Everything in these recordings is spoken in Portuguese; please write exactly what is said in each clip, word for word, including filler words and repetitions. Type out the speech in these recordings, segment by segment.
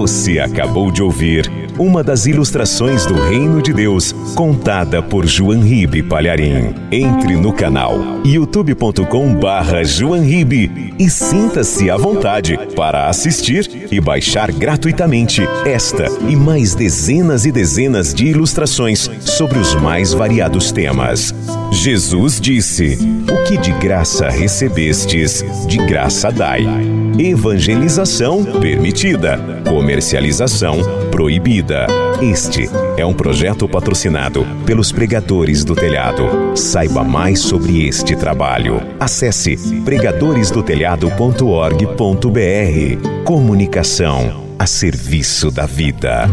Você acabou de ouvir uma das ilustrações do Reino de Deus, contada por João Ribe Palharim. Entre no canal youtube ponto com barra João Ribe e sinta-se à vontade para assistir e baixar gratuitamente esta e mais dezenas e dezenas de ilustrações sobre os mais variados temas. Jesus disse: o que de graça recebestes, de graça dai. Evangelização permitida, comercialização proibida. Este é um projeto patrocinado pelos Pregadores do Telhado. Saiba mais sobre este trabalho. Acesse pregadores do telhado ponto org ponto br. Comunicação a serviço da vida.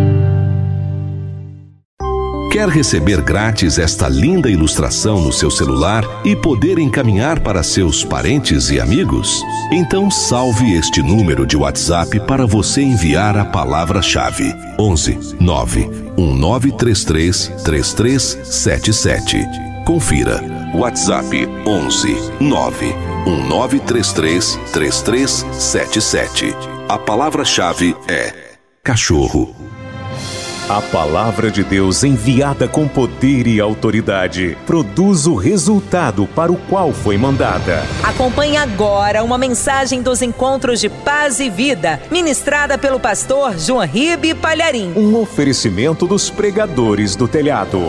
Quer receber grátis esta linda ilustração no seu celular e poder encaminhar para seus parentes e amigos? Então salve este número de WhatsApp para você enviar a palavra-chave: onze nove um nove três três três três sete sete. Confira: WhatsApp onze nove um nove três três três três sete sete. A palavra-chave é cachorro. A palavra de Deus, enviada com poder e autoridade, produz o resultado para o qual foi mandada. Acompanhe agora uma mensagem dos Encontros de Paz e Vida, ministrada pelo pastor João Ribe Palharim. Um oferecimento dos Pregadores do Telhado.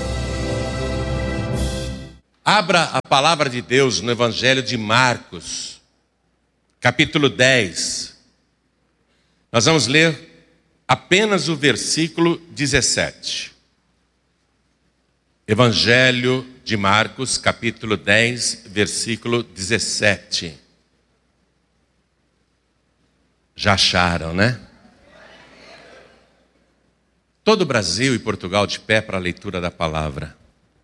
Abra a palavra de Deus no Evangelho de Marcos, capítulo dez. Nós vamos ler apenas o versículo dezessete. Evangelho de Marcos, capítulo dez, versículo dezessete. Já acharam, né? Todo o Brasil e Portugal de pé para a leitura da palavra.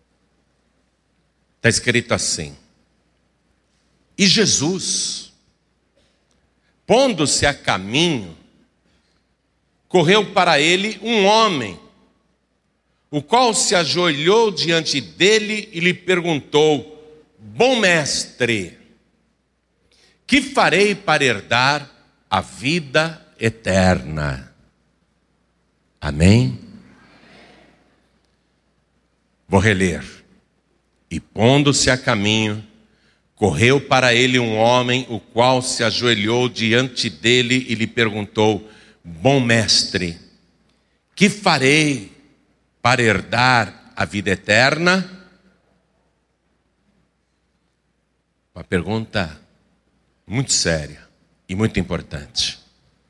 Está escrito assim: e Jesus, pondo-se a caminho, correu para ele um homem, o qual se ajoelhou diante dele e lhe perguntou: bom mestre, que farei para herdar a vida eterna? Amém? Vou reler. E pondo-se a caminho, correu para ele um homem, o qual se ajoelhou diante dele e lhe perguntou: bom mestre, que farei para herdar a vida eterna? Uma pergunta muito séria e muito importante.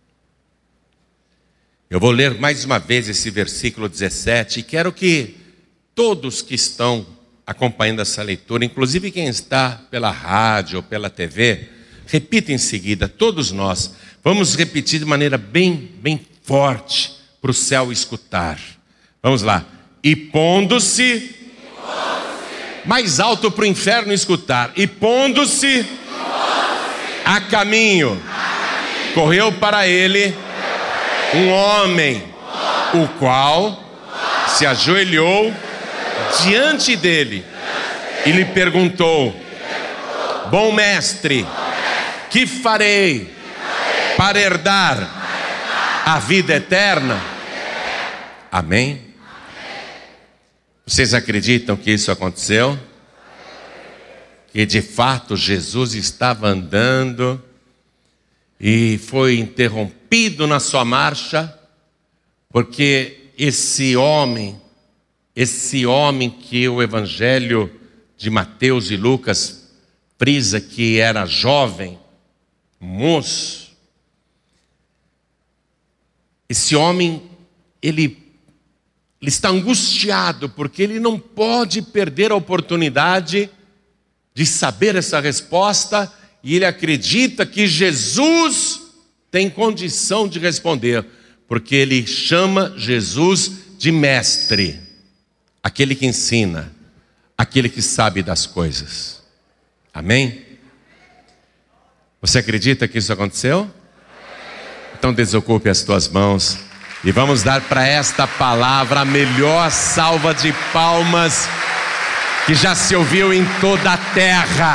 Eu vou ler mais uma vez esse versículo dezessete e quero que todos que estão acompanhando essa leitura, inclusive quem está pela rádio ou pela T V, repita em seguida, todos nós. Vamos repetir de maneira bem, bem forte para o céu escutar. Vamos lá. E pondo-se, mais alto para o inferno escutar. E pondo-se a caminho, correu para ele um homem, o qual se ajoelhou diante dele e lhe perguntou: bom mestre, que farei para herdar a vida eterna? Amém? Vocês acreditam que isso aconteceu? Que de fato Jesus estava andando e foi interrompido na sua marcha, porque esse homem, esse homem que o Evangelho de Mateus e Lucas frisa que era jovem, moço, esse homem, ele, ele está angustiado, porque ele não pode perder a oportunidade de saber essa resposta, e ele acredita que Jesus tem condição de responder, porque ele chama Jesus de mestre, aquele que ensina, aquele que sabe das coisas. Amém? Você acredita que isso aconteceu? Então desocupe as tuas mãos e vamos dar para esta palavra a melhor salva de palmas que já se ouviu em toda a terra.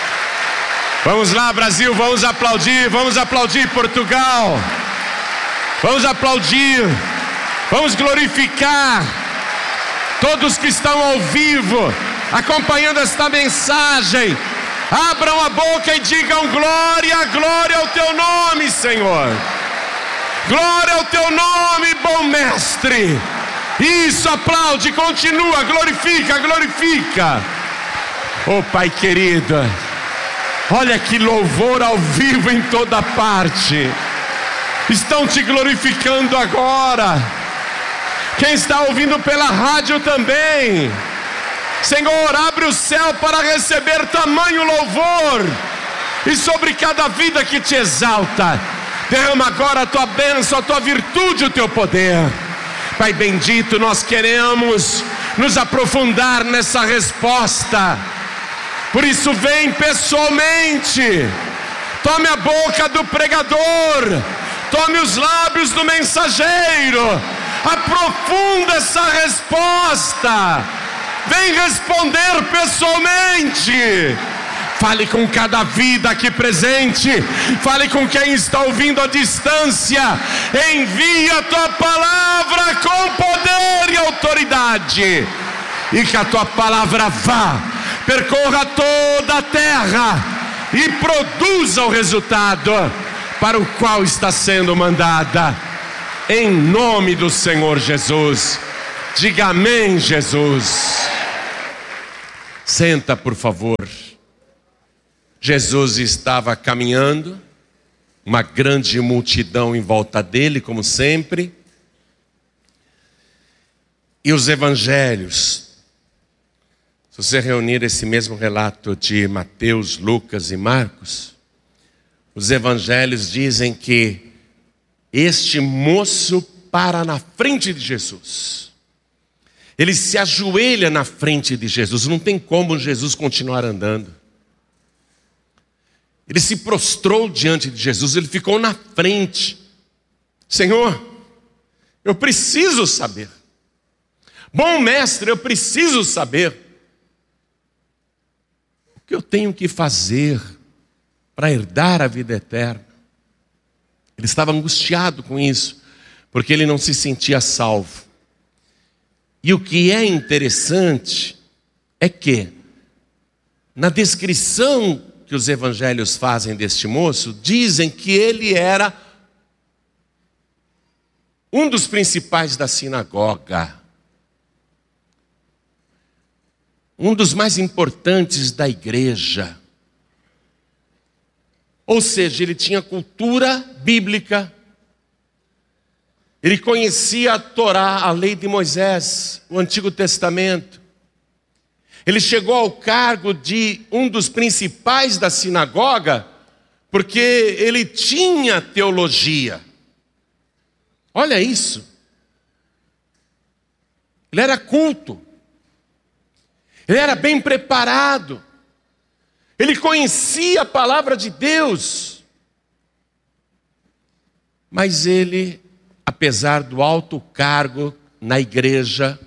Vamos lá, Brasil, vamos aplaudir, vamos aplaudir Portugal. Vamos aplaudir, vamos glorificar todos que estão ao vivo, acompanhando esta mensagem. Abram a boca e digam glória, glória ao teu nome, Senhor. Glória ao teu nome, bom mestre. Isso, aplaude, continua, glorifica, glorifica. Oh Pai querido, olha que louvor ao vivo em toda parte. Estão te glorificando agora. Quem está ouvindo pela rádio também. Senhor, abre o céu para receber tamanho louvor. E sobre cada vida que te exalta, derrama agora a tua bênção, a tua virtude, o teu poder. Pai bendito, nós queremos nos aprofundar nessa resposta. Por isso vem pessoalmente. Tome a boca do pregador, tome os lábios do mensageiro. Aprofunda essa resposta. Vem responder pessoalmente. Fale com cada vida aqui presente. Fale com quem está ouvindo à distância. Envia a tua palavra com poder e autoridade. E que a tua palavra vá, percorra toda a terra e produza o resultado para o qual está sendo mandada. Em nome do Senhor Jesus. Diga amém, Jesus. Senta, por favor. Jesus estava caminhando, uma grande multidão em volta dele, como sempre. E os evangelhos, se você reunir esse mesmo relato de Mateus, Lucas e Marcos, os evangelhos dizem que este moço para na frente de Jesus. Ele se ajoelha na frente de Jesus. Não tem como Jesus continuar andando. Ele se prostrou diante de Jesus. Ele ficou na frente. Senhor, eu preciso saber. Bom mestre, eu preciso saber. O que eu tenho que fazer para herdar a vida eterna? Ele estava angustiado com isso, porque ele não se sentia salvo. E o que é interessante é que, na descrição que os evangelhos fazem deste moço, dizem que ele era um dos principais da sinagoga, um dos mais importantes da igreja. Ou seja, ele tinha cultura bíblica. Ele conhecia a Torá, a lei de Moisés, o Antigo Testamento. Ele chegou ao cargo de um dos principais da sinagoga, porque ele tinha teologia. Olha isso. Ele era culto. Ele era bem preparado. Ele conhecia a palavra de Deus. Mas ele, apesar do alto cargo na igreja,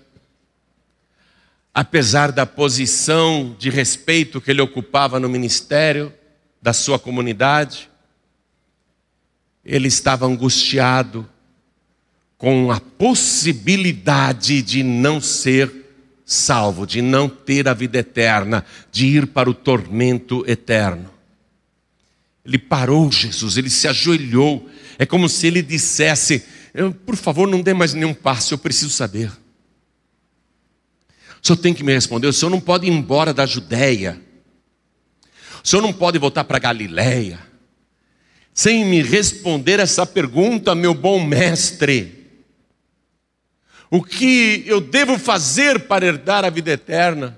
apesar da posição de respeito que ele ocupava no ministério da sua comunidade, ele estava angustiado com a possibilidade de não ser salvo, de não ter a vida eterna, de ir para o tormento eterno. Ele parou Jesus, ele se ajoelhou. É como se ele dissesse: por favor, não dê mais nenhum passo, eu preciso saber. O senhor tem que me responder. O senhor não pode ir embora da Judéia. O senhor não pode voltar para Galiléia sem me responder essa pergunta, meu bom mestre. O que eu devo fazer para herdar a vida eterna?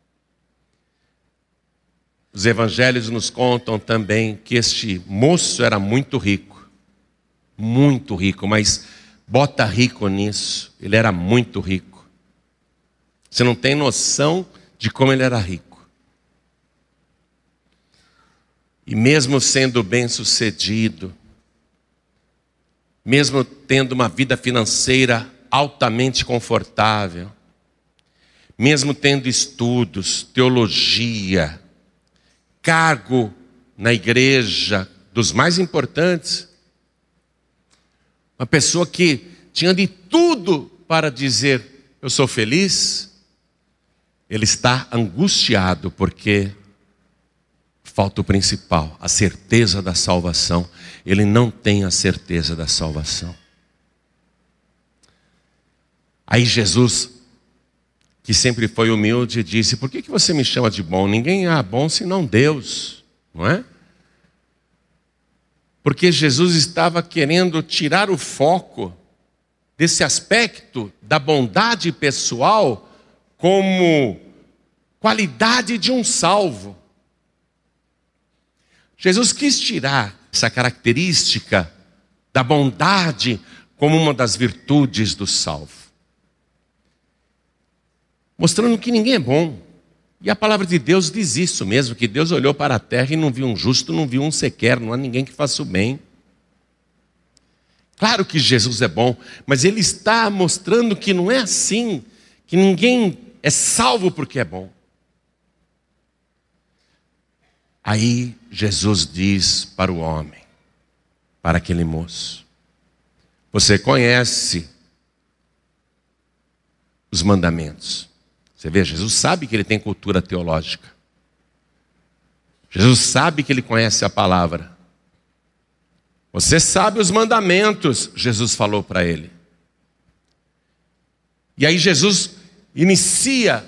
Os evangelhos nos contam também que este moço era muito rico. Muito rico, mas bota rico nisso. Ele era muito rico. Você não tem noção de como ele era rico. E mesmo sendo bem-sucedido, mesmo tendo uma vida financeira altamente confortável, mesmo tendo estudos, teologia, cargo na igreja dos mais importantes, Uma pessoa que tinha de tudo para dizer, eu sou feliz, ele está angustiado porque falta o principal, a certeza da salvação. Ele não tem a certeza da salvação. Aí Jesus, que sempre foi humilde, disse, por que que você me chama de bom? Ninguém é bom senão Deus, não é? Porque Jesus estava querendo tirar o foco desse aspecto da bondade pessoal como qualidade de um salvo. Jesus quis tirar essa característica da bondade como uma das virtudes do salvo, mostrando que ninguém é bom. E a palavra de Deus diz isso mesmo, que Deus olhou para a terra e não viu um justo, não viu um sequer, não há ninguém que faça o bem. Claro que Jesus é bom, mas ele está mostrando que não é assim, que ninguém é salvo porque é bom. Aí Jesus diz para o homem, para aquele moço, você conhece os mandamentos. Você vê, Jesus sabe que ele tem cultura teológica. Jesus sabe que ele conhece a palavra. Você sabe os mandamentos, Jesus falou para ele. E aí Jesus inicia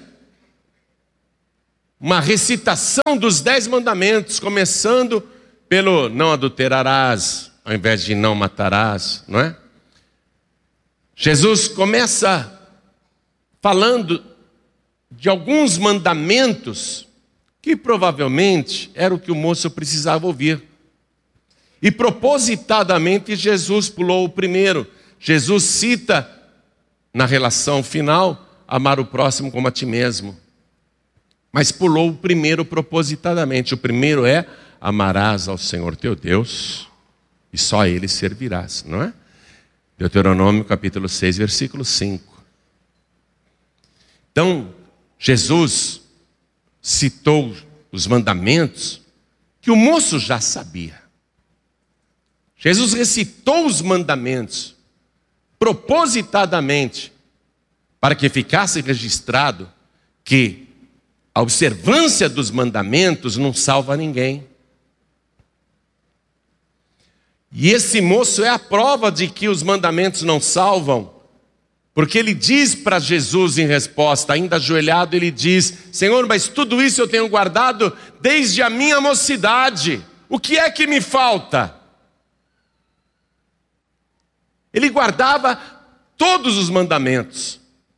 uma recitação dos dez mandamentos, começando pelo não adulterarás, ao invés de não matarás, não é? Jesus começa falando de alguns mandamentos que provavelmente era o que o moço precisava ouvir. E propositadamente Jesus pulou o primeiro. Jesus cita na relação final, amar o próximo como a ti mesmo. Mas pulou o primeiro propositadamente. O primeiro é, amarás ao Senhor teu Deus e só a Ele servirás, não é? Deuteronômio capítulo seis, versículo cinco. Então, Jesus citou os mandamentos que o moço já sabia. Jesus recitou os mandamentos propositadamente para que ficasse registrado que a observância dos mandamentos não salva ninguém. E esse moço é a prova de que os mandamentos não salvam, porque ele diz para Jesus em resposta, ainda ajoelhado, ele diz, Senhor, mas tudo isso eu tenho guardado desde a minha mocidade, o que é que me falta? Ele guardava todos os mandamentos.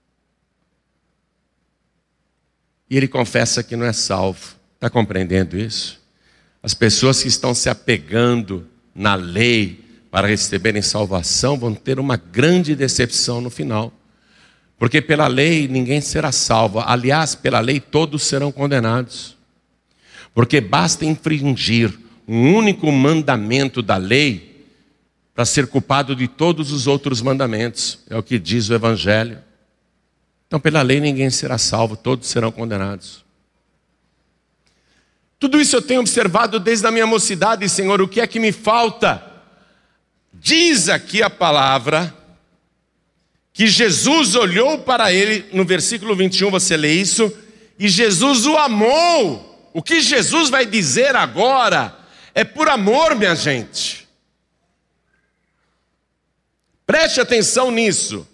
E ele confessa que não é salvo. Está compreendendo isso? As pessoas que estão se apegando na lei para receberem salvação vão ter uma grande decepção no final. Porque pela lei ninguém será salvo. Aliás, pela lei todos serão condenados. Porque basta infringir um único mandamento da lei para ser culpado de todos os outros mandamentos. É o que diz o Evangelho. Então pela lei ninguém será salvo, todos serão condenados. Tudo isso eu tenho observado desde a minha mocidade, Senhor, o que é que me falta? Diz aqui a palavra que Jesus olhou para ele, no versículo vinte e um você lê isso, e Jesus o amou. O que Jesus vai dizer agora é por amor, minha gente. Preste atenção nisso.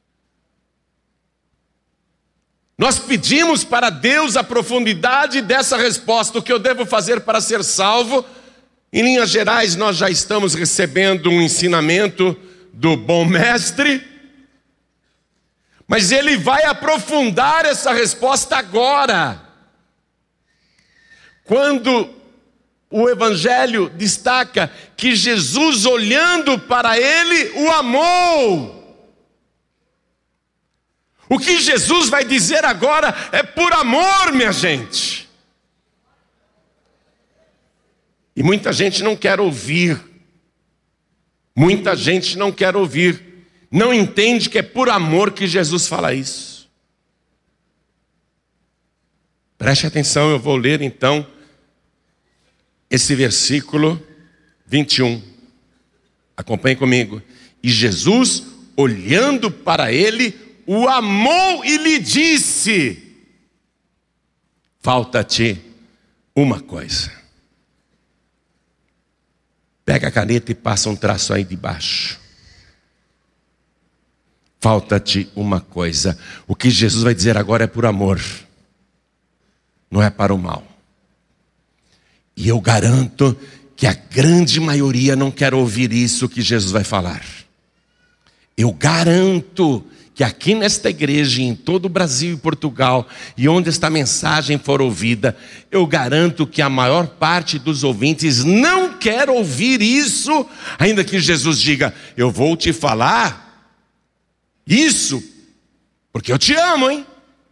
Nós pedimos para Deus a profundidade dessa resposta, o que eu devo fazer para ser salvo. Em linhas gerais, nós já estamos recebendo um ensinamento do bom mestre, mas ele vai aprofundar essa resposta agora. Quando o Evangelho destaca que Jesus, olhando para ele, o amou. O que Jesus vai dizer agora é por amor, minha gente. E muita gente não quer ouvir. Muita gente não quer ouvir. Não entende que é por amor que Jesus fala isso. Preste atenção, eu vou ler então esse versículo vinte e um. Acompanhe comigo. E Jesus, olhando para ele, o amou e lhe disse: falta-te uma coisa. Pega a caneta e passa um traço aí de baixo. Falta-te uma coisa. O que Jesus vai dizer agora é por amor, não é para o mal. E eu garanto que a grande maioria não quer ouvir isso que Jesus vai falar. Eu garanto que aqui nesta igreja, em todo o Brasil e Portugal, e onde esta mensagem for ouvida, eu garanto que a maior parte dos ouvintes não quer ouvir isso, ainda que Jesus diga: eu vou te falar isso, porque eu te amo, hein?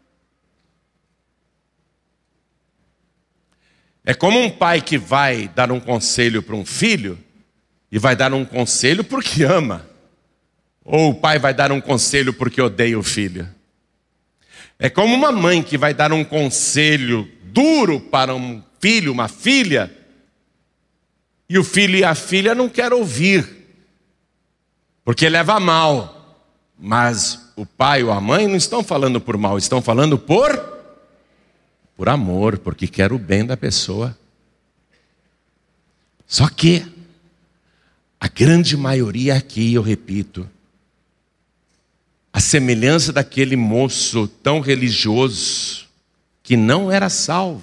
É como um pai que vai dar um conselho para um filho, e vai dar um conselho porque ama. Ou o pai vai dar um conselho porque odeia o filho. É como uma mãe que vai dar um conselho duro para um filho, uma filha, e o filho e a filha não querem ouvir, porque leva a mal. Mas o pai ou a mãe não estão falando por mal, estão falando por, por amor, porque quer o bem da pessoa. Só que a grande maioria aqui, eu repito, a semelhança daquele moço tão religioso que não era salvo,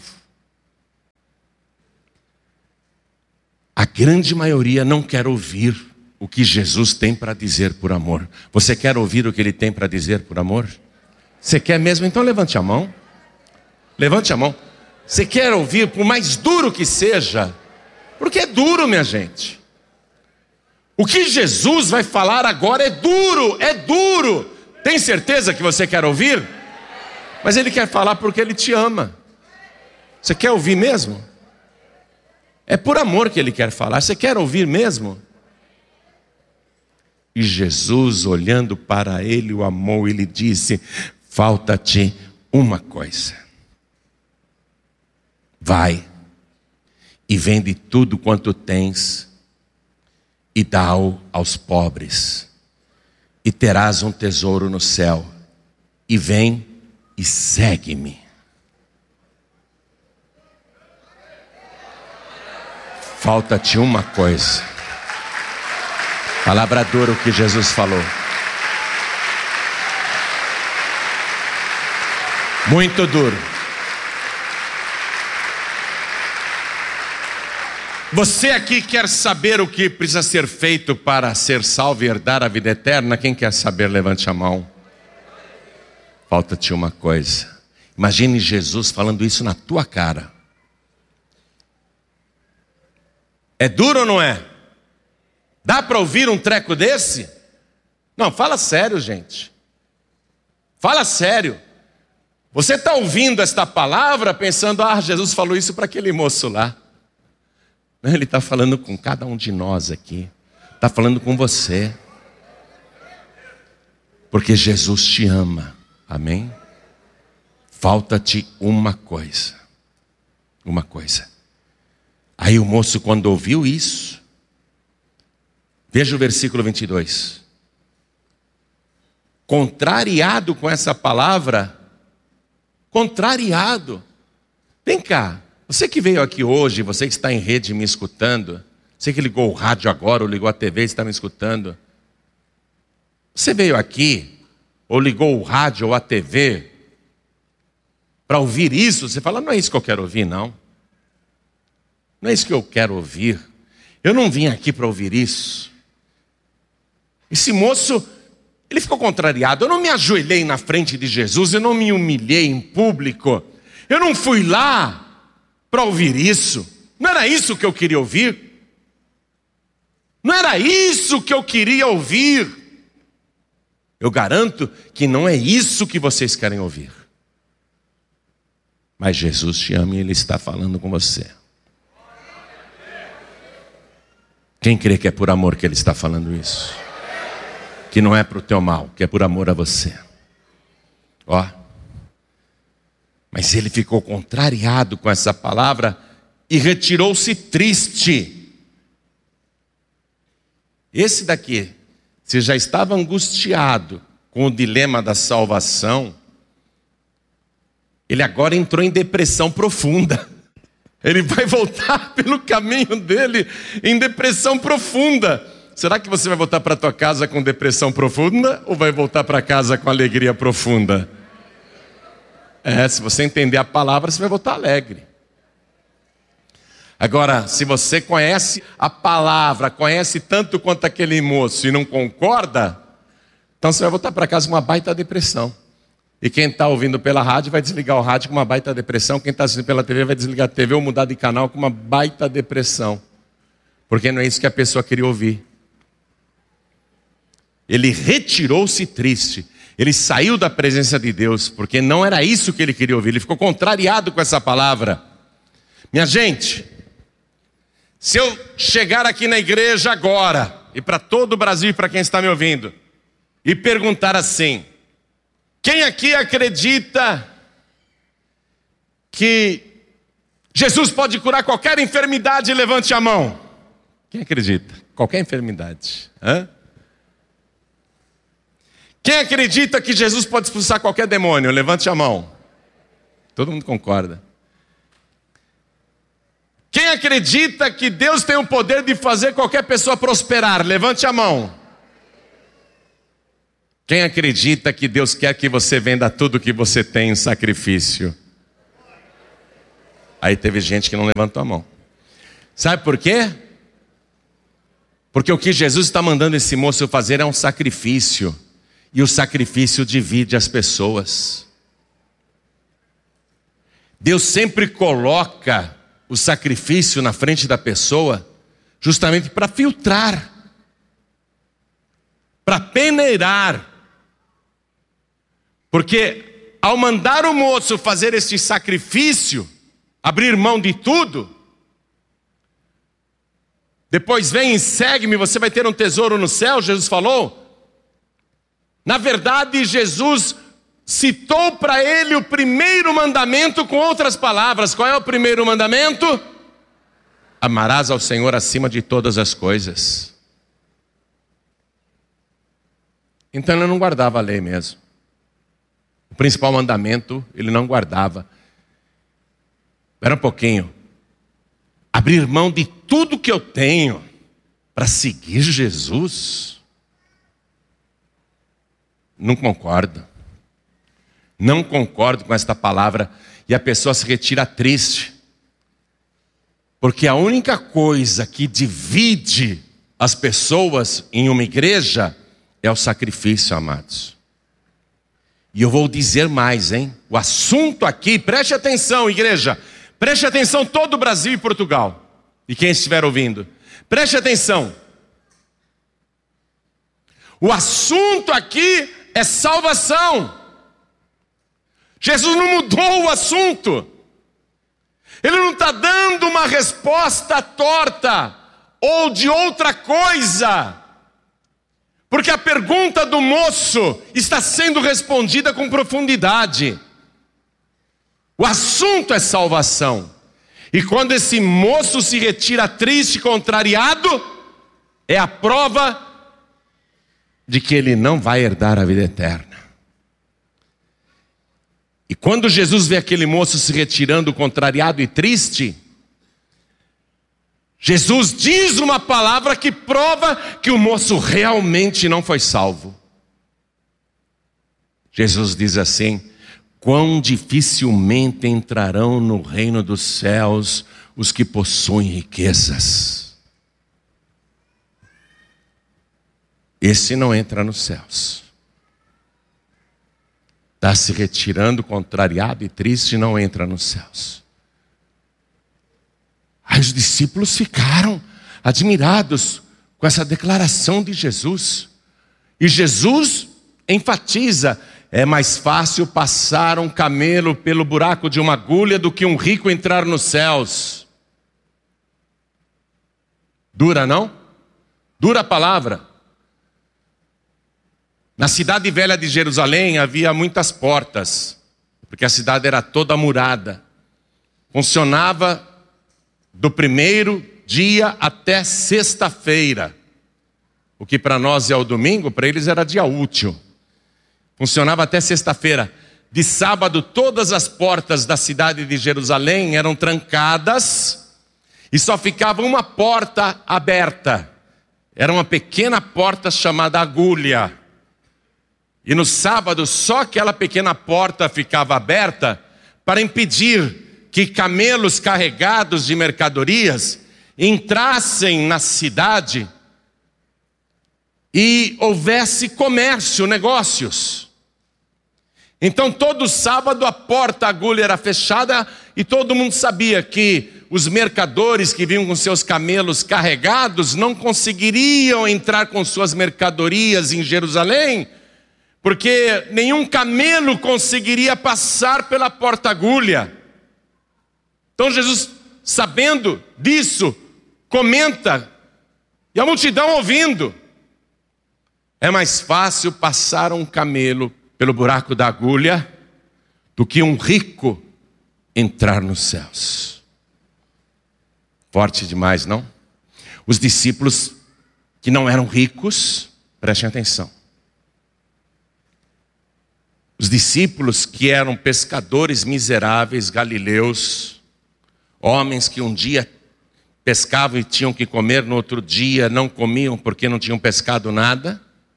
a grande maioria não quer ouvir o que Jesus tem para dizer por amor. Você quer ouvir o que ele tem para dizer por amor? Você quer mesmo? Então levante a mão. Levante a mão. Você quer ouvir, por mais duro que seja? Porque é duro, minha gente. O que Jesus vai falar agora é duro, é duro. Tem certeza que você quer ouvir? Mas ele quer falar porque ele te ama. Você quer ouvir mesmo? É por amor que ele quer falar. Você quer ouvir mesmo? E Jesus, olhando para ele, o amou e lhe disse: falta-te uma coisa. Vai e vende tudo quanto tens e dá-o aos pobres, e terás um tesouro no céu. E vem e segue-me. Falta-te uma coisa. Palavra dura o que Jesus falou. Muito duro. Você aqui quer saber o que precisa ser feito para ser salvo e herdar a vida eterna? Quem quer saber, levante a mão. Falta-te uma coisa. Imagine Jesus falando isso na tua cara. É duro ou não é? Dá para ouvir um treco desse? Não, fala sério, gente. Fala sério. Você está ouvindo esta palavra pensando: ah, Jesus falou isso para aquele moço lá. Ele está falando com cada um de nós aqui. Está falando com você. Porque Jesus te ama. Amém? Falta-te uma coisa. Uma coisa. Aí o moço, quando ouviu isso, veja o versículo vinte e dois. Contrariado com essa palavra, contrariado. Vem cá. Você que veio aqui hoje, você que está em rede me escutando, você que ligou o rádio agora ou ligou a T V e está me escutando, você veio aqui ou ligou o rádio ou a T V para ouvir isso? Você fala: não é isso que eu quero ouvir, não. Não é isso que eu quero ouvir. Eu não vim aqui para ouvir isso. Esse moço, ele ficou contrariado. Eu não me ajoelhei na frente de Jesus, eu não me humilhei em público, eu não fui lá para ouvir isso. Não era isso que eu queria ouvir. Não era isso que eu queria ouvir. Eu garanto que não é isso que vocês querem ouvir. Mas Jesus te ama e Ele está falando com você. Quem crê que é por amor que Ele está falando isso? Que não é para o teu mal, que é por amor a você. Ó. Mas ele ficou contrariado com essa palavra e retirou-se triste. Esse daqui, se já estava angustiado com o dilema da salvação, ele agora entrou em depressão profunda. Ele vai voltar pelo caminho dele em depressão profunda. Será que você vai voltar para a tua casa com depressão profunda ou vai voltar para casa com alegria profunda? É, se você entender a palavra, você vai voltar alegre. Agora, se você conhece a palavra, conhece tanto quanto aquele moço e não concorda, então você vai voltar para casa com uma baita depressão. E quem está ouvindo pela rádio vai desligar o rádio com uma baita depressão. Quem está assistindo pela T V vai desligar a T V ou mudar de canal com uma baita depressão. Porque não é isso que a pessoa queria ouvir. Ele retirou-se triste. Ele saiu da presença de Deus, porque não era isso que ele queria ouvir. Ele ficou contrariado com essa palavra. Minha gente, se eu chegar aqui na igreja agora, e para todo o Brasil e para quem está me ouvindo, e perguntar assim: quem aqui acredita que Jesus pode curar qualquer enfermidade? Levante a mão. Quem acredita? Qualquer enfermidade. Hã? Quem acredita que Jesus pode expulsar qualquer demônio? Levante a mão. Todo mundo concorda. Quem acredita que Deus tem o poder de fazer qualquer pessoa prosperar? Levante a mão. Quem acredita que Deus quer que você venda tudo que você tem em sacrifício? Aí teve gente que não levantou a mão. Sabe por quê? Porque o que Jesus está mandando esse moço fazer é um sacrifício. E o sacrifício divide as pessoas. Deus sempre coloca o sacrifício na frente da pessoa justamente para filtrar, para peneirar. Porque ao mandar o moço fazer este sacrifício, abrir mão de tudo, depois vem e segue-me, você vai ter um tesouro no céu, Jesus falou. Na verdade, Jesus citou para ele o primeiro mandamento com outras palavras. Qual é o primeiro mandamento? Amarás ao Senhor acima de todas as coisas. Então ele não guardava a lei mesmo. O principal mandamento ele não guardava. Espera um pouquinho. Abrir mão de tudo que eu tenho para seguir Jesus? Não concordo. Não concordo com esta palavra. E a pessoa se retira triste. Porque a única coisa que divide as pessoas em uma igreja é o sacrifício, amados. E eu vou dizer mais, hein? O assunto aqui, preste atenção, igreja. Preste atenção todo o Brasil e Portugal. E quem estiver ouvindo. Preste atenção. O assunto aqui é salvação. Jesus não mudou o assunto. Ele não está dando uma resposta torta ou de outra coisa. Porque a pergunta do moço está sendo respondida com profundidade. O assunto é salvação. E quando esse moço se retira triste, contrariado, é a prova de que ele não vai herdar a vida eterna. E quando Jesus vê aquele moço se retirando contrariado e triste, Jesus diz uma palavra que prova que o moço realmente não foi salvo. Jesus diz assim: quão dificilmente entrarão no reino dos céus os que possuem riquezas. Esse não entra nos céus. Está se retirando, contrariado e triste, não entra nos céus. Aí os discípulos ficaram admirados com essa declaração de Jesus. E Jesus enfatiza: é mais fácil passar um camelo pelo buraco de uma agulha do que um rico entrar nos céus. Dura, não? Dura a palavra. Na cidade velha de Jerusalém havia muitas portas, porque a cidade era toda murada. Funcionava do primeiro dia até sexta-feira. O que para nós é o domingo, para eles era dia útil. Funcionava até sexta-feira. De sábado, todas as portas da cidade de Jerusalém eram trancadas e só ficava uma porta aberta. Era uma pequena porta chamada agulha. E no sábado, só aquela pequena porta ficava aberta para impedir que camelos carregados de mercadorias entrassem na cidade e houvesse comércio, negócios. Então todo sábado a porta agulha era fechada e todo mundo sabia que os mercadores que vinham com seus camelos carregados não conseguiriam entrar com suas mercadorias em Jerusalém, porque nenhum camelo conseguiria passar pela porta agulha. Então Jesus, sabendo disso, comenta, e a multidão ouvindo: é mais fácil passar um camelo pelo buraco da agulha do que um rico entrar nos céus. Forte demais, não? Os discípulos que não eram ricos, prestem atenção. Os discípulos que eram pescadores miseráveis, galileus, homens que um dia pescavam e tinham que comer, no outro dia não comiam porque não tinham pescado nada.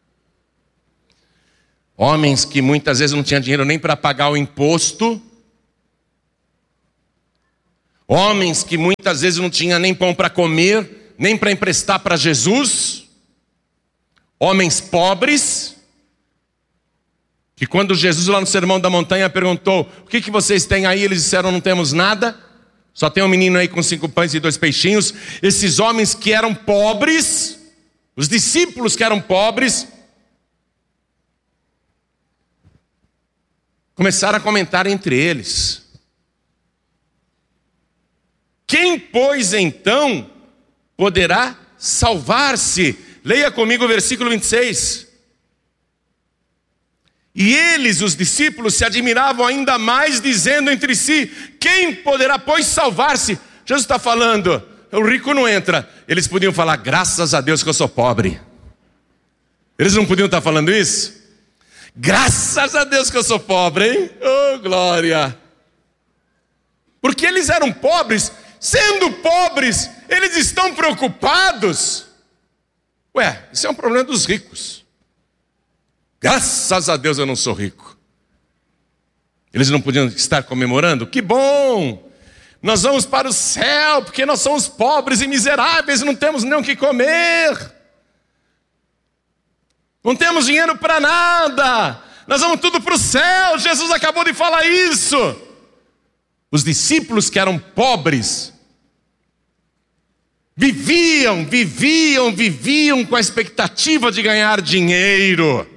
Homens que muitas vezes não tinham dinheiro nem para pagar o imposto. Homens que muitas vezes não tinham nem pão para comer, nem para emprestar para Jesus. Homens pobres, que quando Jesus lá no Sermão da Montanha perguntou: o que, que vocês têm aí? Eles disseram: não temos nada, só tem um menino aí com cinco pães e dois peixinhos. Esses homens que eram pobres, os discípulos que eram pobres, começaram a comentar entre eles: quem, pois, então poderá salvar-se? Leia comigo o versículo vinte e seis. E eles, os discípulos, se admiravam ainda mais, dizendo entre si: quem poderá, pois, salvar-se? Jesus está falando, o rico não entra. Eles podiam falar: graças a Deus que eu sou pobre. Eles não podiam estar falando isso? Graças a Deus que eu sou pobre, hein? Oh, glória! Porque eles eram pobres. Sendo pobres, eles estão preocupados. Ué, isso é um problema dos ricos. Graças a Deus eu não sou rico. Eles não podiam estar comemorando? Que bom! Nós vamos para o céu, porque nós somos pobres e miseráveis, não temos nem o que comer. Não temos dinheiro para nada. Nós vamos tudo para o céu. Jesus acabou de falar isso. Os discípulos que eram pobres viviam, viviam, viviam com a expectativa de ganhar dinheiro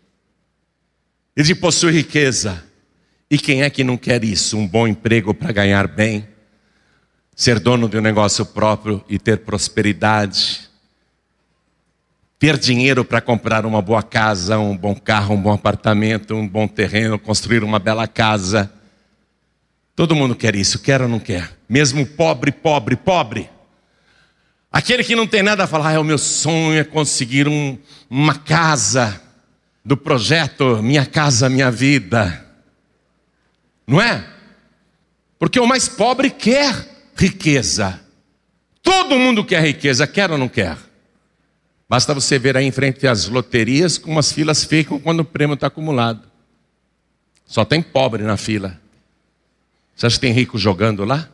e de possuir riqueza. E quem é que não quer isso? Um bom emprego para ganhar bem, ser dono de um negócio próprio e ter prosperidade, ter dinheiro para comprar uma boa casa, um bom carro, um bom apartamento, um bom terreno, construir uma bela casa. Todo mundo quer isso, quer ou não quer? Mesmo pobre, pobre, pobre. Aquele que não tem nada a falar: ah, é o meu sonho é conseguir um, uma casa do projeto Minha Casa Minha Vida. Não é? Porque o mais pobre quer riqueza. Todo mundo quer riqueza, quer ou não quer? Basta você ver aí em frente às loterias como as filas ficam quando o prêmio está acumulado. Só tem pobre na fila. Você acha que tem rico jogando lá?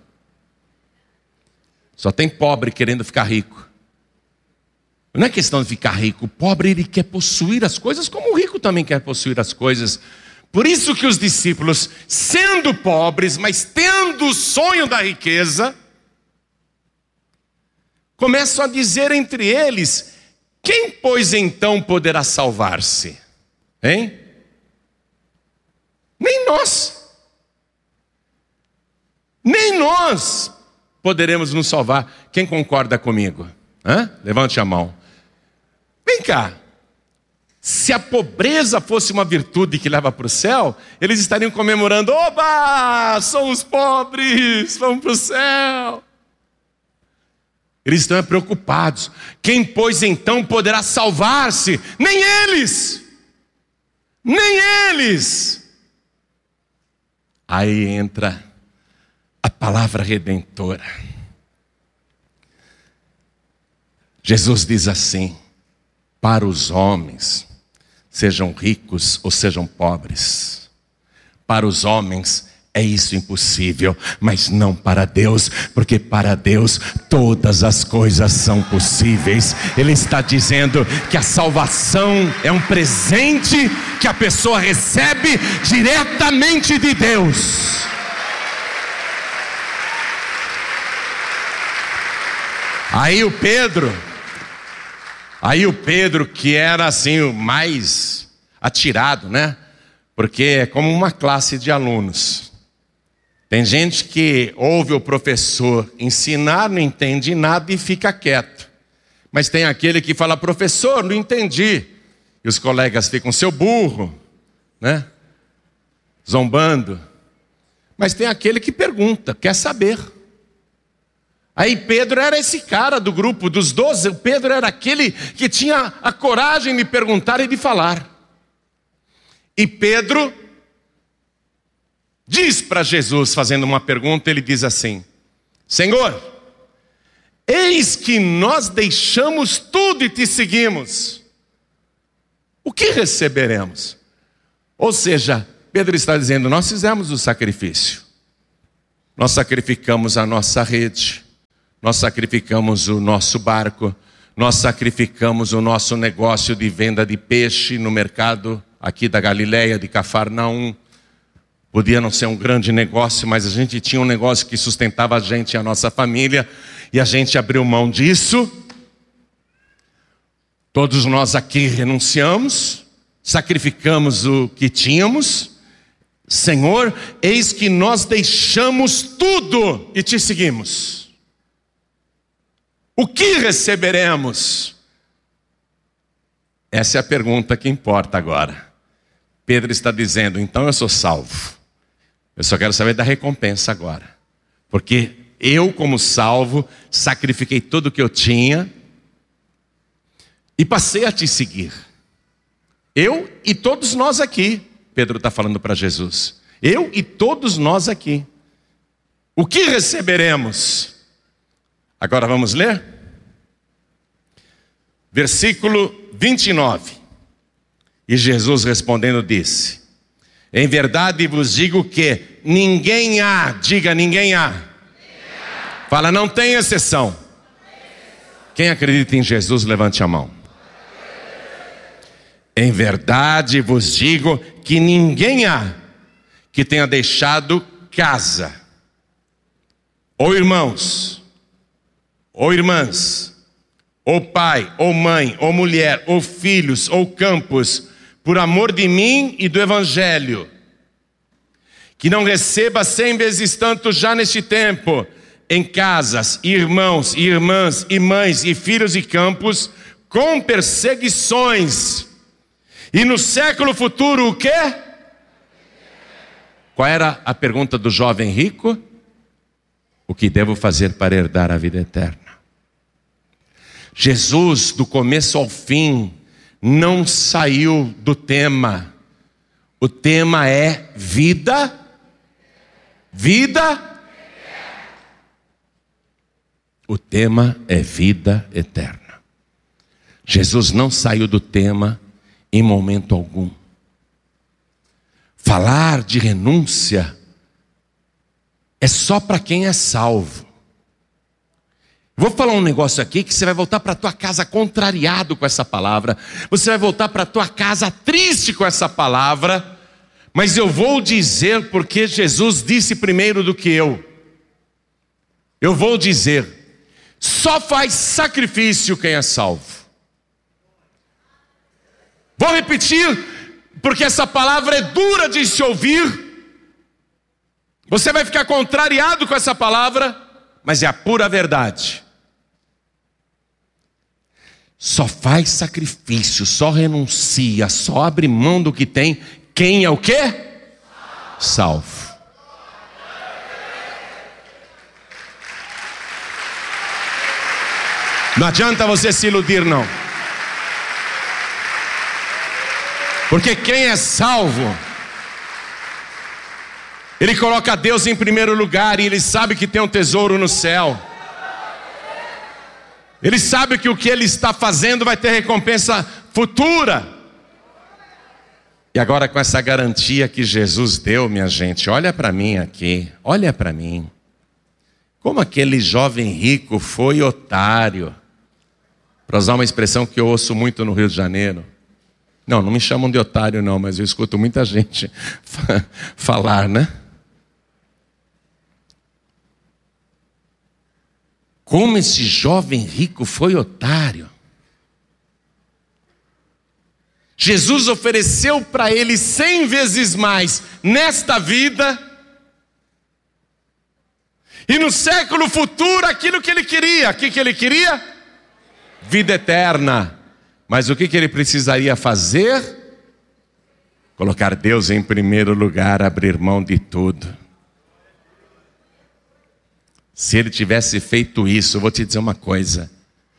Só tem pobre querendo ficar rico. Não é questão de ficar rico. O pobre, ele quer possuir as coisas como o rico também quer possuir as coisas. Por isso que os discípulos, sendo pobres, mas tendo o sonho da riqueza, começam a dizer entre eles: quem, pois, então poderá salvar-se? Hein? Nem nós. Nem nós poderemos nos salvar. Quem concorda comigo? Hã? Levante a mão. Vem cá. Se a pobreza fosse uma virtude que leva para o céu, eles estariam comemorando: oba, somos pobres, vamos para o céu. Eles estão preocupados. Quem, pois, então poderá salvar-se? Nem eles! Nem eles! Aí entra a palavra redentora. Jesus diz assim: para os homens, sejam ricos ou sejam pobres, para os homens é isso impossível, mas não para Deus, porque para Deus todas as coisas são possíveis. Ele está dizendo que a salvação é um presente que a pessoa recebe diretamente de Deus. Aí o Pedro, aí o Pedro que era assim o mais atirado, né? Porque é como uma classe de alunos. Tem gente que ouve o professor ensinar, não entende nada e fica quieto. Mas tem aquele que fala: professor, não entendi. E os colegas ficam: seu burro, né? Zombando. Mas tem aquele que pergunta, quer saber. Aí Pedro era esse cara do grupo dos doze. O Pedro era aquele que tinha a coragem de perguntar e de falar. E Pedro diz para Jesus, fazendo uma pergunta, ele diz assim: Senhor, eis que nós deixamos tudo e te seguimos. O que receberemos? Ou seja, Pedro está dizendo: nós fizemos o sacrifício. Nós sacrificamos a nossa rede. Nós sacrificamos o nosso barco. Nós sacrificamos o nosso negócio de venda de peixe no mercado aqui da Galileia, de Cafarnaum. Podia não ser um grande negócio, mas a gente tinha um negócio que sustentava a gente e a nossa família, e a gente abriu mão disso. Todos nós aqui renunciamos, sacrificamos o que tínhamos. Senhor, eis que nós deixamos tudo e te seguimos. O que receberemos? Essa é a pergunta que importa agora. Pedro está dizendo: então eu sou salvo. Eu só quero saber da recompensa agora. Porque eu, como salvo, sacrifiquei tudo o que eu tinha e passei a te seguir. Eu e todos nós aqui. Pedro está falando para Jesus. Eu e todos nós aqui. O que receberemos? Agora vamos ler? Versículo vinte e nove. E Jesus respondendo disse: em verdade vos digo que ninguém há, diga ninguém há. Ninguém há. Fala, não tem exceção. Quem acredita em Jesus, levante a mão. Em verdade vos digo que ninguém há que tenha deixado casa, ou irmãos, ou irmãs, ou pai, ou mãe, ou mulher, ou filhos, ou campos, por amor de mim e do Evangelho, que não receba cem vezes tanto já neste tempo, em casas, irmãos, e irmãs, e mães, e filhos e campos, com perseguições, e no século futuro o quê? Qual era a pergunta do jovem rico? O que devo fazer para herdar a vida eterna? Jesus, do começo ao fim, não saiu do tema. O tema é vida, vida. O tema é vida eterna. Jesus não saiu do tema em momento algum. Falar de renúncia é só para quem é salvo. Vou falar um negócio aqui que você vai voltar para a tua casa contrariado com essa palavra. Você vai voltar para a tua casa triste com essa palavra. Mas eu vou dizer porque Jesus disse primeiro do que eu. Eu vou dizer: só faz sacrifício quem é salvo. Vou repetir, porque essa palavra é dura de se ouvir. Você vai ficar contrariado com essa palavra, mas é a pura verdade. Só faz sacrifício, só renuncia, só abre mão do que tem quem é o quê? Salvo. Não adianta você se iludir, não. Porque quem é salvo, ele coloca Deus em primeiro lugar e ele sabe que tem um tesouro no céu. Ele sabe que o que ele está fazendo vai ter recompensa futura. E agora com essa garantia que Jesus deu, minha gente, olha para mim aqui, olha para mim. Como aquele jovem rico foi otário. Para usar uma expressão que eu ouço muito no Rio de Janeiro. Não, não me chamam de otário não, mas eu escuto muita gente falar, né? Como esse jovem rico foi otário. Jesus ofereceu para ele cem vezes mais nesta vida e no século futuro aquilo que ele queria. O que, que ele queria? Vida eterna. Mas o que, que ele precisaria fazer? Colocar Deus em primeiro lugar, abrir mão de tudo. Se ele tivesse feito isso, eu vou te dizer uma coisa.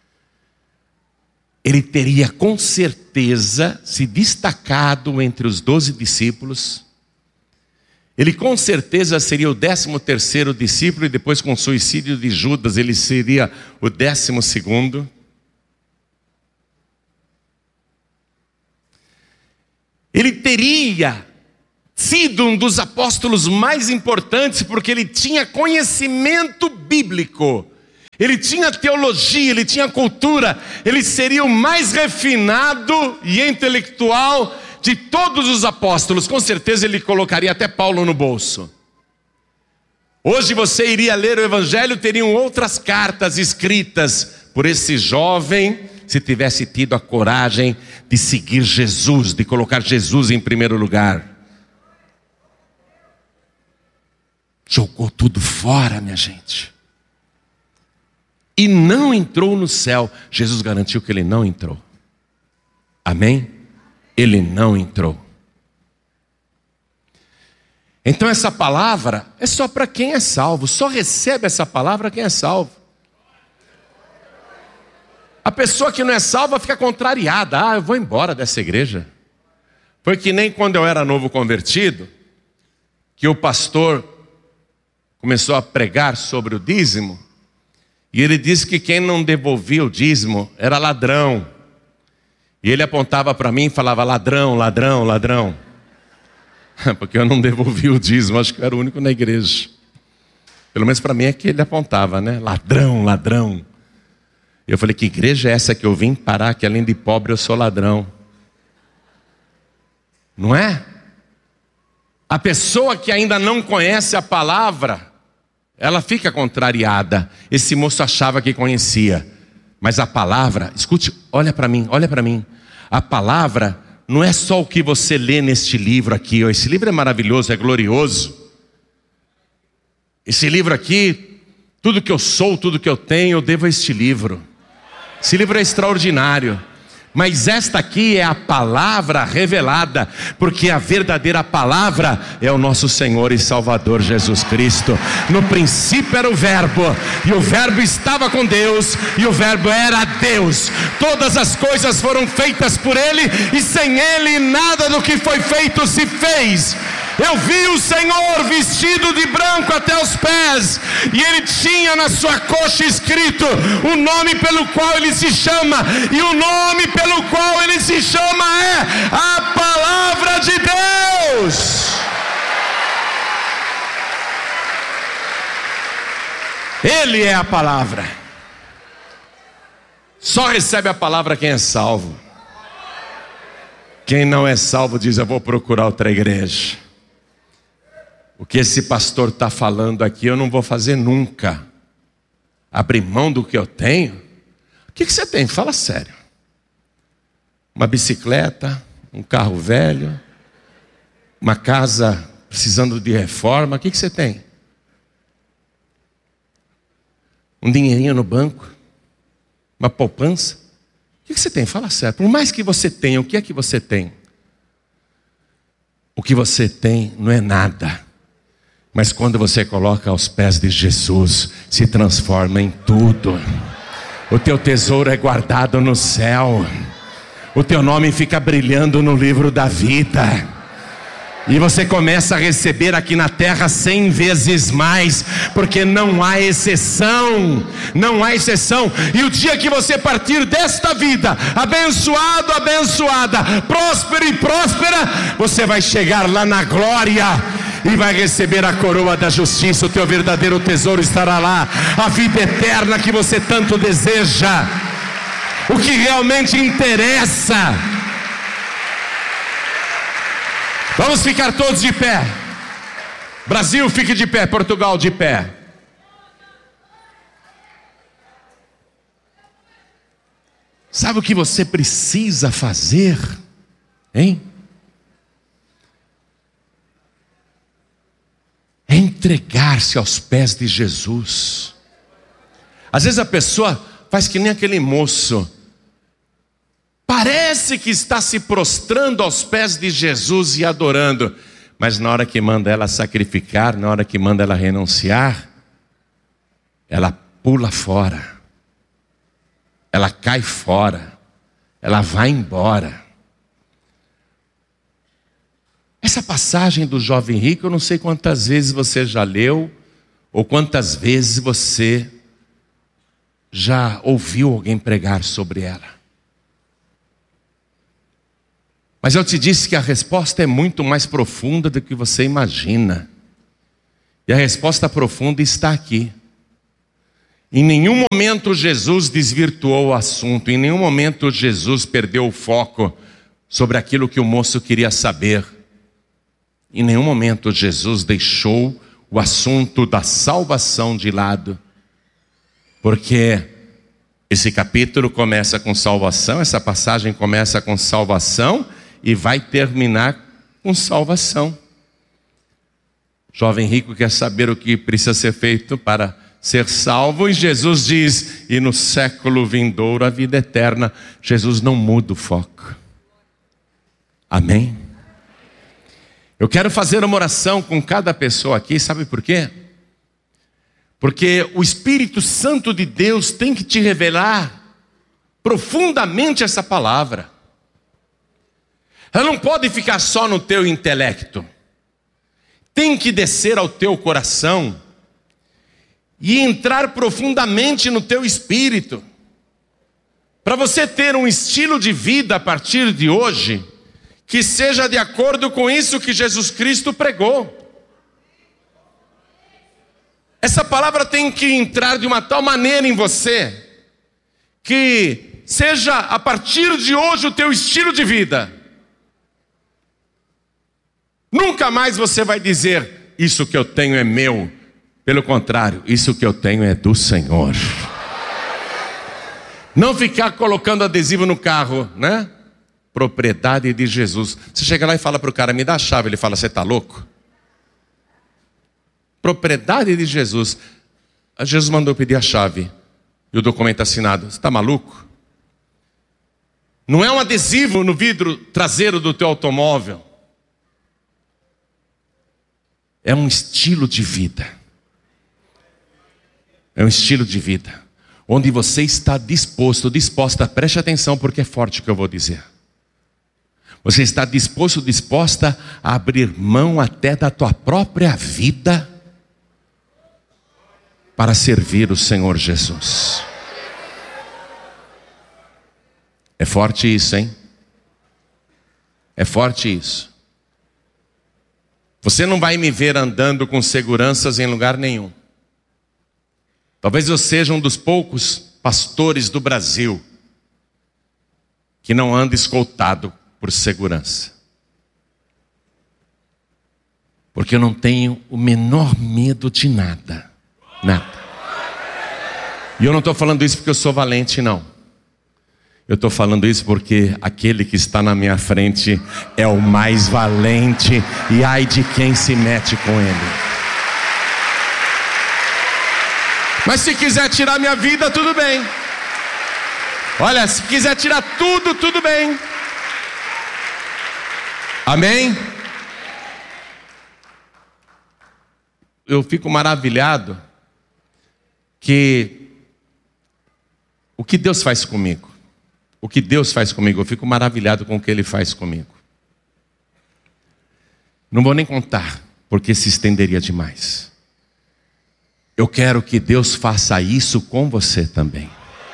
Ele teria com certeza se destacado entre os doze discípulos. Ele com certeza seria o décimo terceiro discípulo e depois com o suicídio de Judas ele seria o décimo segundo. Ele teria sido um dos apóstolos mais importantes porque ele tinha conhecimento bíblico. Ele tinha teologia, ele tinha cultura. Ele seria o mais refinado e intelectual de todos os apóstolos. Com certeza ele colocaria até Paulo no bolso. Hoje você iria ler o Evangelho, teriam outras cartas escritas por esse jovem, se tivesse tido a coragem de seguir Jesus, de colocar Jesus em primeiro lugar. Jogou tudo fora, minha gente. E não entrou no céu. Jesus garantiu que ele não entrou. Amém? Ele não entrou. Então essa palavra é só para quem é salvo. Só recebe essa palavra quem é salvo. A pessoa que não é salva fica contrariada. Ah, eu vou embora dessa igreja. Foi que nem quando eu era novo convertido, que o pastor começou a pregar sobre o dízimo, e ele disse que quem não devolvia o dízimo era ladrão. E ele apontava para mim e falava: ladrão, ladrão, ladrão. Porque eu não devolvia o dízimo, acho que eu era o único na igreja. Pelo menos para mim é que ele apontava, né? Ladrão, ladrão. Eu falei: que igreja é essa que eu vim parar, que além de pobre eu sou ladrão? Não é? A pessoa que ainda não conhece a palavra, ela fica contrariada. Esse moço achava que conhecia, mas a palavra, escute, olha para mim, olha para mim. A palavra não é só o que você lê neste livro aqui. Esse livro é maravilhoso, é glorioso. Esse livro aqui, tudo que eu sou, tudo que eu tenho, eu devo a este livro. Esse livro é extraordinário. Mas esta aqui é a palavra revelada, porque a verdadeira palavra é o nosso Senhor e Salvador Jesus Cristo. No princípio era o verbo, e o verbo estava com Deus, e o verbo era Deus. Todas as coisas foram feitas por Ele, e sem Ele nada do que foi feito se fez. Eu vi o Senhor vestido de branco até os pés, e Ele tinha na sua coxa escrito o nome pelo qual Ele se chama, e o nome pelo qual Ele se chama é a Palavra de Deus. Ele é a palavra. Só recebe a palavra quem é salvo. Quem não é salvo diz: eu vou procurar outra igreja. O que esse pastor está falando aqui eu não vou fazer nunca. Abrir mão do que eu tenho? O que, que você tem? Fala sério. Uma bicicleta, um carro velho, uma casa precisando de reforma. O que, que você tem? Um dinheirinho no banco? Uma poupança? O que, que você tem? Fala sério. Por mais que você tenha, o que é que você tem? O que você tem não é nada. Mas quando você coloca aos pés de Jesus, se transforma em tudo. O teu tesouro é guardado no céu. O teu nome fica brilhando no livro da vida. E você começa a receber aqui na terra cem vezes mais, porque não há exceção, não há exceção. E o dia que você partir desta vida, abençoado, abençoada, próspero e próspera, você vai chegar lá na glória e vai receber a coroa da justiça. O teu verdadeiro tesouro estará lá, a vida eterna que você tanto deseja, o que realmente interessa. Vamos ficar todos de pé. Brasil, fique de pé. Portugal, de pé. Sabe o que você precisa fazer? Hein? É entregar-se aos pés de Jesus. Às vezes a pessoa faz que nem aquele moço. Parece que está se prostrando aos pés de Jesus e adorando, mas na hora que manda ela sacrificar, na hora que manda ela renunciar, ela pula fora, ela cai fora, ela vai embora. Essa passagem do jovem rico, eu não sei quantas vezes você já leu, ou quantas vezes você já ouviu alguém pregar sobre ela. Mas eu te disse que a resposta é muito mais profunda do que você imagina. E a resposta profunda está aqui. Em nenhum momento Jesus desvirtuou o assunto. Em nenhum momento Jesus perdeu o foco sobre aquilo que o moço queria saber. Em nenhum momento Jesus deixou o assunto da salvação de lado. Porque esse capítulo começa com salvação, essa passagem começa com salvação e vai terminar com salvação. O jovem rico quer saber o que precisa ser feito para ser salvo, e Jesus diz: e no século vindouro a vida eterna. Jesus não muda o foco. Amém? Eu quero fazer uma oração com cada pessoa aqui, sabe por quê? Porque o Espírito Santo de Deus tem que te revelar profundamente essa palavra. Ela não pode ficar só no teu intelecto. Tem que descer ao teu coração e entrar profundamente no teu espírito, para você ter um estilo de vida a partir de hoje que seja de acordo com isso que Jesus Cristo pregou. Essa palavra tem que entrar de uma tal maneira em você que seja a partir de hoje o teu estilo de vida. Nunca mais você vai dizer: isso que eu tenho é meu. Pelo contrário, isso que eu tenho é do Senhor. Não ficar colocando adesivo no carro, né? Propriedade de Jesus. Você chega lá e fala para o cara: me dá a chave. Ele fala: você está louco? Propriedade de Jesus. Jesus mandou pedir a chave e o documento assinado. Você está maluco? Não é um adesivo no vidro traseiro do teu automóvel. É um estilo de vida. É um estilo de vida onde você está disposto, disposta, preste atenção porque é forte o que eu vou dizer. Você está disposto, disposta a abrir mão até da tua própria vida para servir o Senhor Jesus. É forte isso, hein? É forte isso. Você não vai me ver andando com seguranças em lugar nenhum. Talvez eu seja um dos poucos pastores do Brasil que não anda escoltado por segurança. Porque eu não tenho o menor medo de nada. Nada. E eu não estou falando isso porque eu sou valente, não. Eu estou falando isso porque aquele que está na minha frente é o mais valente, e ai de quem se mete com ele. Mas se quiser tirar minha vida, tudo bem. Olha, se quiser tirar tudo, tudo bem. Amém? Eu fico maravilhado que o que Deus faz comigo? O que Deus faz comigo? Eu fico maravilhado com o que Ele faz comigo. Não vou nem contar, porque se estenderia demais. Eu quero que Deus faça isso com você também.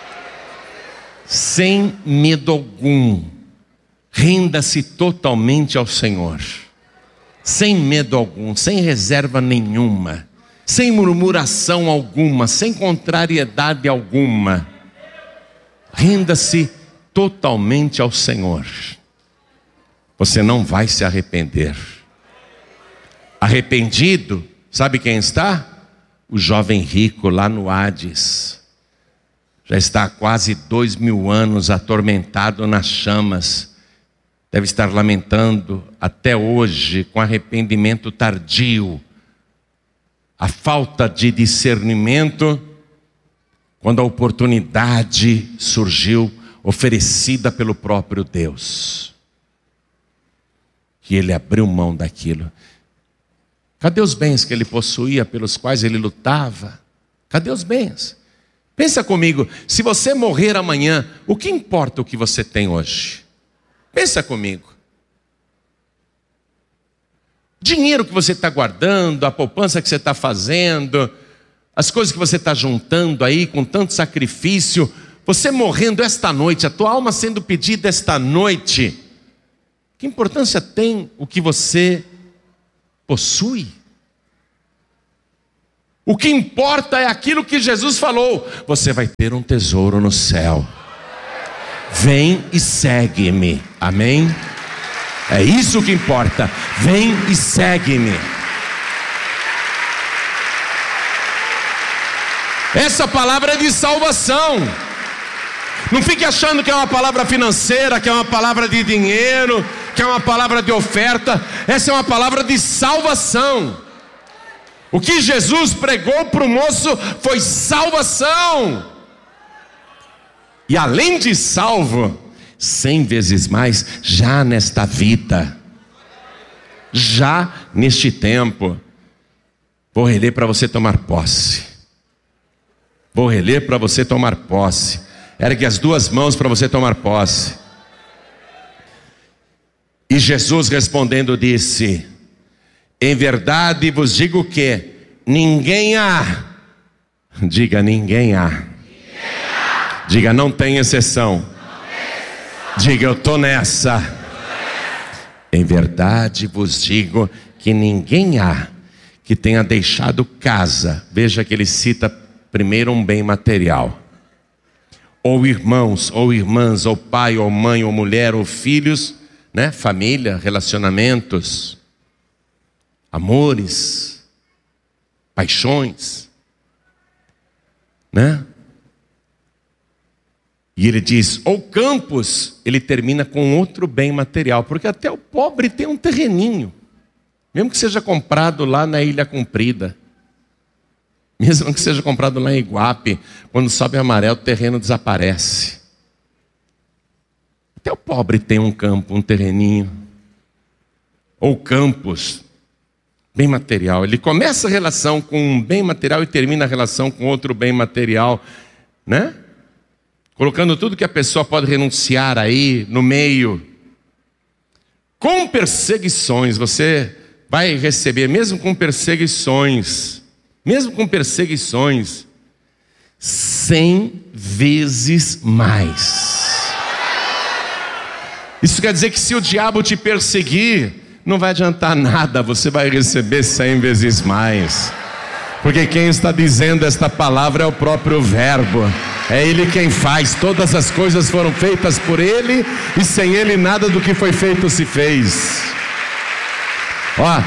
Sem medo algum. Renda-se totalmente ao Senhor. Sem medo algum, sem reserva nenhuma. Sem murmuração alguma, sem contrariedade alguma. Renda-se totalmente ao Senhor. Você não vai se arrepender. Arrependido, sabe quem está? O jovem rico lá no Hades. Já está há quase dois mil anos atormentado nas chamas. Deve estar lamentando até hoje com arrependimento tardio. A falta de discernimento, quando a oportunidade surgiu, oferecida pelo próprio Deus. Que ele abriu mão daquilo. Cadê os bens que ele possuía, pelos quais ele lutava? Cadê os bens? Pensa comigo, se você morrer amanhã, o que importa o que você tem hoje? Pensa comigo. Dinheiro que você está guardando, a poupança que você está fazendo, as coisas que você está juntando aí com tanto sacrifício, você morrendo esta noite, a tua alma sendo pedida esta noite, que importância tem o que você possui? O que importa é aquilo que Jesus falou: você vai ter um tesouro no céu. Vem e segue-me. Amém? É isso que importa. Vem e segue-me. Essa palavra é de salvação. Não fique achando que é uma palavra financeira, que é uma palavra de dinheiro, que é uma palavra de oferta. Essa é uma palavra de salvação. O que Jesus pregou para o moço foi salvação. E além de salvo, cem vezes mais, já nesta vida, já neste tempo. Vou reler para você tomar posse. Vou reler para você tomar posse. Ergue as duas mãos para você tomar posse. E Jesus respondendo disse: em verdade vos digo que ninguém há. Diga, ninguém há. Ninguém há. Diga, não tem exceção. Não tem exceção. Diga, eu estou nessa. nessa. Em verdade vos digo que ninguém há que tenha deixado casa. Veja que ele cita primeiro um bem material. Ou irmãos, ou irmãs, ou pai, ou mãe, ou mulher, ou filhos, né? Família, relacionamentos, amores, paixões, né? E ele diz, ou campos, ele termina com outro bem material, porque até o pobre tem um terreninho, mesmo que seja comprado lá na Ilha Comprida, mesmo que seja comprado lá em Iguape, quando sobe amarelo o terreno desaparece. Até o pobre tem um campo, um terreninho, ou campos, bem material. Ele começa a relação com um bem material e termina a relação com outro bem material, né? Colocando tudo que a pessoa pode renunciar aí no meio. Com perseguições, você vai receber, mesmo com perseguições, mesmo com perseguições, cem vezes mais. Isso quer dizer que se o diabo te perseguir, não vai adiantar nada, você vai receber cem vezes mais. Porque quem está dizendo esta palavra é o próprio Verbo. É Ele quem faz, todas as coisas foram feitas por Ele, e sem Ele nada do que foi feito se fez. Ó,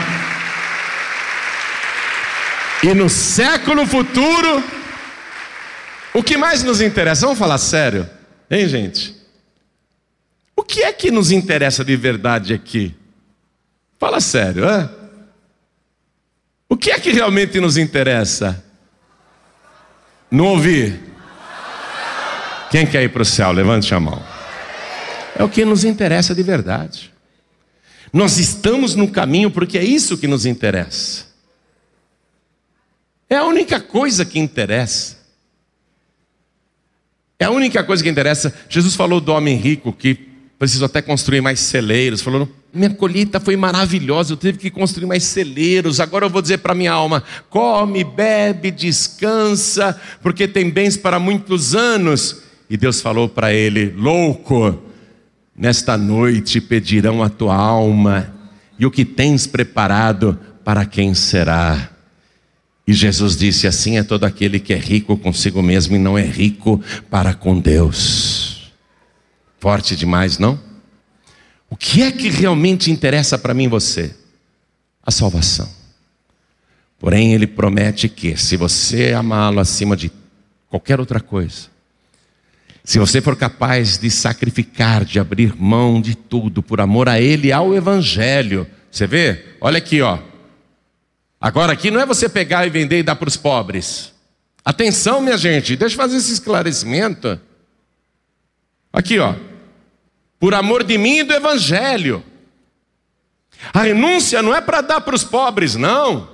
e no século futuro, o que mais nos interessa? Vamos falar sério, hein, gente? O que é que nos interessa de verdade aqui? Fala sério, hein? O que é que realmente nos interessa? Não ouvi. Quem quer ir para o céu? Levante a mão. É o que nos interessa de verdade. Nós estamos no caminho porque é isso que nos interessa. É a única coisa que interessa. É a única coisa que interessa. Jesus falou do homem rico que precisou até construir mais celeiros. Falou, minha colheita foi maravilhosa, eu tive que construir mais celeiros. Agora eu vou dizer para minha alma, come, bebe, descansa, porque tem bens para muitos anos. E Deus falou para ele, louco, nesta noite pedirão a tua alma, e o que tens preparado, para quem será? E Jesus disse, assim é todo aquele que é rico consigo mesmo e não é rico para com Deus. Forte demais, não? O que é que realmente interessa para mim e você? A salvação. Porém, Ele promete que, se você amá-lo acima de qualquer outra coisa, se você for capaz de sacrificar, de abrir mão de tudo por amor a Ele e ao Evangelho, você vê? Olha aqui, ó. Agora aqui não é você pegar e vender e dar para os pobres. Atenção, minha gente, deixa eu fazer esse esclarecimento. Aqui, ó. Por amor de mim e do Evangelho. A renúncia não é para dar para os pobres, não.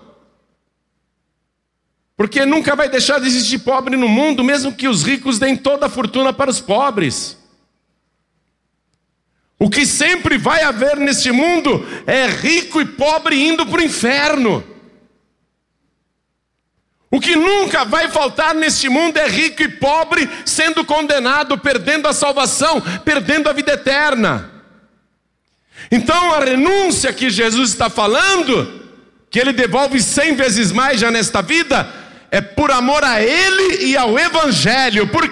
Porque nunca vai deixar de existir pobre no mundo, mesmo que os ricos deem toda a fortuna para os pobres. O que sempre vai haver neste mundo é rico e pobre indo para o inferno. O que nunca vai faltar neste mundo é rico e pobre sendo condenado, perdendo a salvação, perdendo a vida eterna. Então a renúncia que Jesus está falando, que Ele devolve cem vezes mais já nesta vida, é por amor a Ele e ao Evangelho. Por